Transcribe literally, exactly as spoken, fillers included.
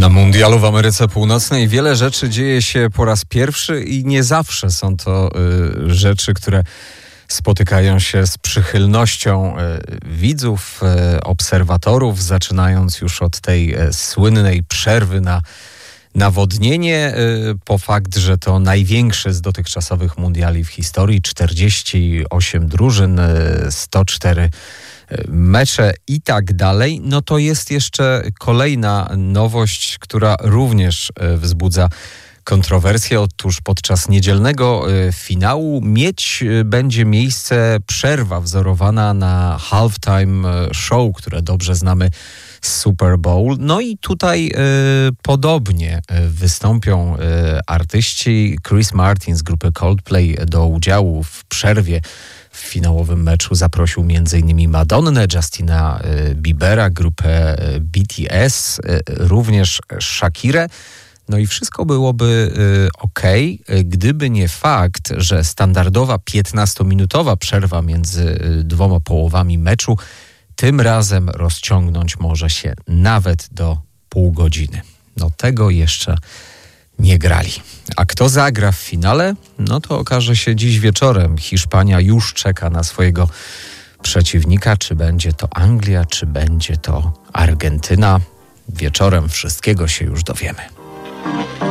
Na mundialu w Ameryce Północnej wiele rzeczy dzieje się po raz pierwszy i nie zawsze są to y, rzeczy, które spotykają się z przychylnością y, widzów, y, obserwatorów, zaczynając już od tej y, słynnej przerwy na nawodnienie, y, po fakt, że to największy z dotychczasowych mundiali w historii, czterdzieści osiem drużyn, y, sto cztery mecze i tak dalej, no to jest jeszcze kolejna nowość, która również wzbudza kontrowersje. Otóż podczas niedzielnego finału mieć będzie miejsce przerwa wzorowana na halftime show, które dobrze znamy z Super Bowl. No i tutaj y, podobnie wystąpią y, artyści. Chris Martin z grupy Coldplay do udziału w przerwie w finałowym meczu zaprosił m.in. Madonnę, Justina y, Biebera, grupę y, B T S, y, również Shakirę. No i wszystko byłoby y, okej, okay, gdyby nie fakt, że standardowa piętnastominutowa przerwa między y, dwoma połowami meczu tym razem rozciągnąć może się nawet do pół godziny. No tego jeszcze nie grali. A kto zagra w finale? No to okaże się dziś wieczorem. Hiszpania już czeka na swojego przeciwnika. Czy będzie to Anglia, czy będzie to Argentyna? Wieczorem wszystkiego się już dowiemy.